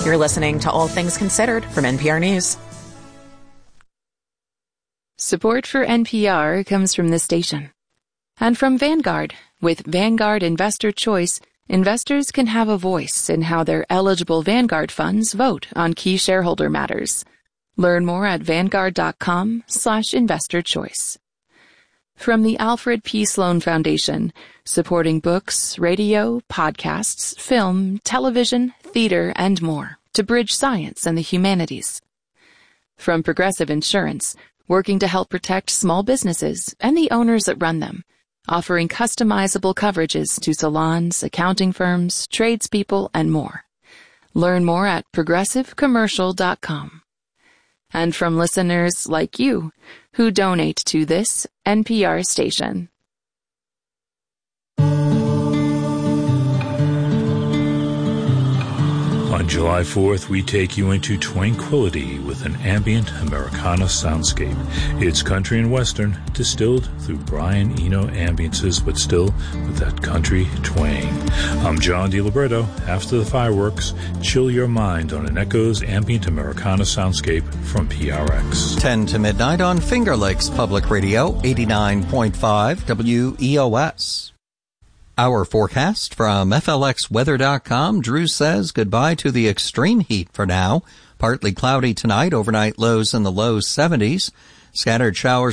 You're listening to All Things Considered from NPR News. Support for NPR comes from this station. And from Vanguard. With Vanguard Investor Choice, investors can have a voice in how their eligible Vanguard funds vote on key shareholder matters. Learn more at vanguard.com/investorchoice. From the Alfred P. Sloan Foundation, supporting books, radio, podcasts, film, television, theater, and more to bridge science and the humanities. From Progressive Insurance, working to help protect small businesses and the owners that run them, offering customizable coverages to salons, accounting firms, tradespeople, and more. Learn more at progressivecommercial.com. And from listeners like you who donate to this NPR station. On July 4th, we take you into tranquility with an ambient Americana soundscape. It's country and western, distilled through Brian Eno ambiances, but still with that country twang. I'm John DiLibretto. After the fireworks, chill your mind on an Echoes ambient Americana soundscape from PRX. 10 to midnight on Finger Lakes Public Radio, 89.5 WEOS. Our forecast from FLXweather.com. Drew says goodbye to the extreme heat for now. Partly cloudy tonight, overnight lows in the low 70s. Scattered showers